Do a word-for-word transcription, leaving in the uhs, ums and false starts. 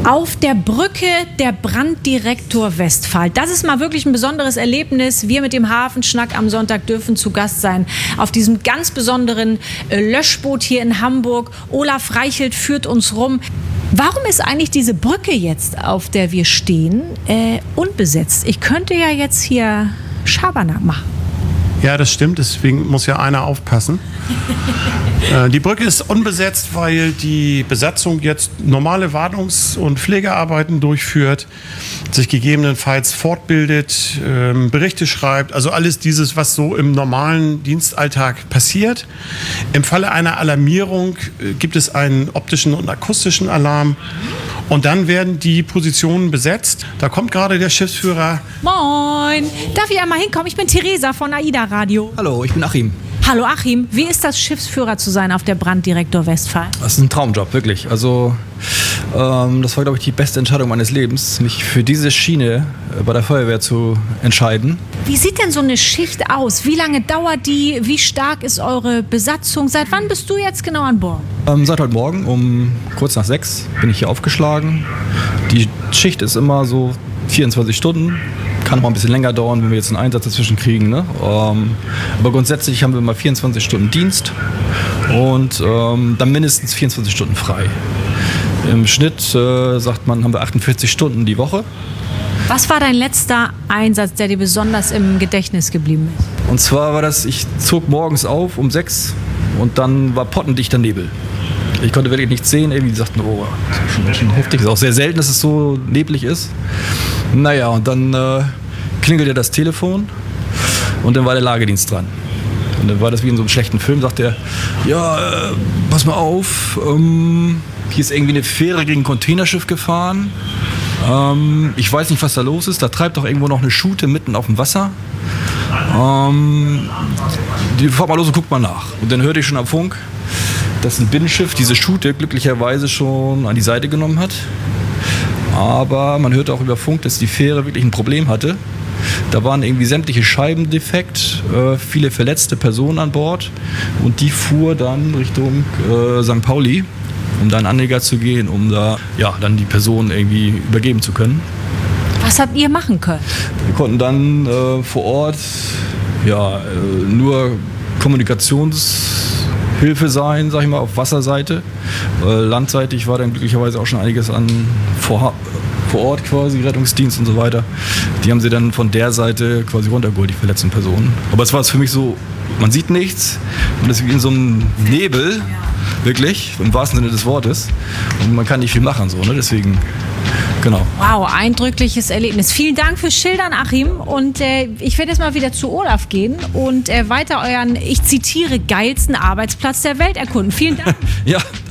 Auf der Brücke der Branddirektor Westphal. Das ist mal wirklich ein besonderes Erlebnis. Wir mit dem Hafenschnack am Sonntag dürfen zu Gast sein auf diesem ganz besonderen Löschboot hier in Hamburg. Olaf Reichelt führt uns rum. Warum ist eigentlich diese Brücke jetzt, auf der wir stehen, äh, unbesetzt? Ich könnte ja jetzt hier Schabernack machen. Ja, das stimmt, deswegen muss ja einer aufpassen. äh, die Brücke ist unbesetzt, weil die Besatzung jetzt normale Wartungs- und Pflegearbeiten durchführt, sich gegebenenfalls fortbildet, ähm, Berichte schreibt, also alles dieses, was so im normalen Dienstalltag passiert. Im Falle einer Alarmierung äh, gibt es einen optischen und akustischen Alarm. Und dann werden die Positionen besetzt. Da kommt gerade der Schiffsführer. Moin! Darf ich einmal hinkommen? Ich bin Theresa von AIDA Radio. Hallo, ich bin Achim. Hallo Achim, wie ist das, Schiffsführer zu sein auf der Branddirektor Westphal? Das ist ein Traumjob, wirklich. Also ähm, das war, glaube ich, die beste Entscheidung meines Lebens, mich für diese Schiene äh, bei der Feuerwehr zu entscheiden. Wie sieht denn so eine Schicht aus? Wie lange dauert die? Wie stark ist eure Besatzung? Seit wann bist du jetzt genau an Bord? Ähm, seit heute Morgen um kurz nach sechs bin ich hier aufgeschlagen. Die Schicht ist immer so vierundzwanzig Stunden. Kann auch mal ein bisschen länger dauern, wenn wir jetzt einen Einsatz dazwischen kriegen. Ne? Ähm, aber grundsätzlich haben wir mal vierundzwanzig Stunden Dienst und ähm, dann mindestens vierundzwanzig Stunden frei. Im Schnitt, äh, sagt man, haben wir achtundvierzig Stunden die Woche. Was war dein letzter Einsatz, der dir besonders im Gedächtnis geblieben ist? Und zwar war das, ich zog morgens auf um sechs und dann war pottendichter Nebel. Ich konnte wirklich nichts sehen. Irgendwie sagten, oh, das ist schon, schon heftig. Es ist auch sehr selten, dass es so neblig ist. Naja, und dann äh, klingelte das Telefon und dann war der Lagedienst dran. Und dann war das wie in so einem schlechten Film, sagt er, ja, äh, pass mal auf, ähm, hier ist irgendwie eine Fähre gegen ein Containerschiff gefahren. Ähm, ich weiß nicht, was da los ist. Da treibt doch irgendwo noch eine Schute mitten auf dem Wasser. Ähm, die fahrt mal los und guckt mal nach. Und dann hörte ich schon am Funk, dass ein Binnenschiff diese Schute glücklicherweise schon an die Seite genommen hat. Aber man hörte auch über Funk, dass die Fähre wirklich ein Problem hatte. Da waren irgendwie sämtliche Scheiben defekt, äh, viele verletzte Personen an Bord. Und die fuhr dann Richtung äh, Sankt Pauli, um da in Anleger zu gehen, um da ja, dann die Personen irgendwie übergeben zu können. Was habt ihr machen können? Wir konnten dann äh, vor Ort ja, äh, nur Kommunikationshilfe sein, sag ich mal, auf Wasserseite. Äh, landseitig war dann glücklicherweise auch schon einiges an vor, vor Ort quasi, Rettungsdienst und so weiter. Die haben sie dann von der Seite quasi runtergeholt, die verletzten Personen. Aber es war für mich so, man sieht nichts und es ist wie in so einem Nebel, wirklich, im wahrsten Sinne des Wortes. Und man kann nicht viel machen, so, ne? Deswegen... Genau. Wow, eindrückliches Erlebnis. Vielen Dank fürs Schildern, Achim. Und äh, ich werde jetzt mal wieder zu Olaf gehen und äh, weiter euren, ich zitiere, geilsten Arbeitsplatz der Welt erkunden. Vielen Dank. Ja,